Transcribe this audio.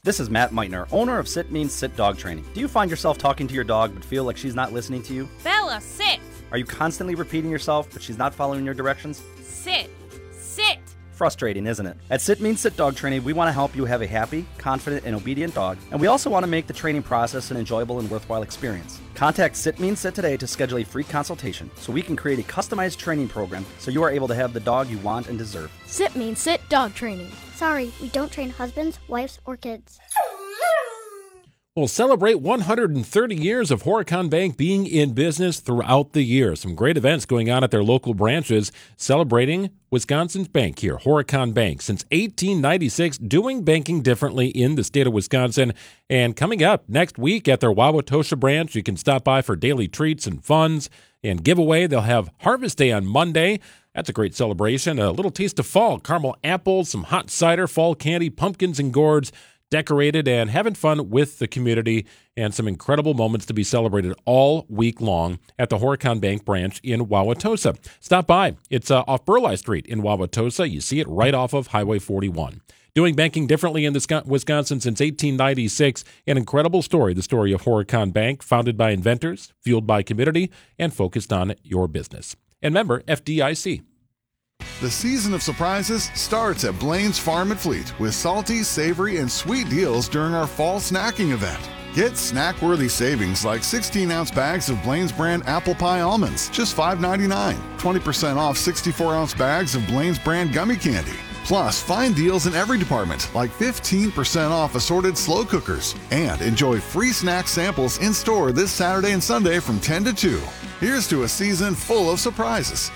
This is Matt Meitner, owner of Sit Means Sit Dog Training. Do you find yourself talking to your dog but feel like she's not listening to you? Bella, sit! Are you constantly repeating yourself but she's not following your directions? Sit! Sit! Frustrating, isn't it? At Sit Means Sit Dog Training, we want to help you have a happy, confident, and obedient dog, and we also want to make the training process an enjoyable and worthwhile experience. Contact Sit Means Sit today to schedule a free consultation so we can create a customized training program so you are able to have the dog you want and deserve. Sit Means Sit Dog Training. Sorry, we don't train husbands, wives, or kids. We'll celebrate 130 years of Horicon Bank being in business throughout the year. Some great events going on at their local branches celebrating Wisconsin's bank here, Horicon Bank. Since 1896, doing banking differently in the state of Wisconsin. And coming up next week at their Wauwatosa branch, you can stop by for daily treats and funds and giveaway. They'll have Harvest Day on Monday. That's a great celebration. A little taste of fall, caramel apples, some hot cider, fall candy, pumpkins and gourds, decorated and having fun with the community, and some incredible moments to be celebrated all week long at the Horicon Bank branch in Wauwatosa. Stop by. It's off Burleigh Street in Wauwatosa. You see it right off of Highway 41. Doing banking differently in Wisconsin since 1896. An incredible story, the story of Horicon Bank, founded by inventors, fueled by community, and focused on your business. And member FDIC. The season of surprises starts at Blaine's Farm and Fleet with salty, savory, and sweet deals during our fall snacking event. Get snack-worthy savings like 16-ounce bags of Blaine's brand apple pie almonds, just $5.99. 20% off 64-ounce bags of Blaine's brand gummy candy. Plus, find deals in every department, like 15% off assorted slow cookers. And enjoy free snack samples in-store this Saturday and Sunday from 10 to 2. Here's to a season full of surprises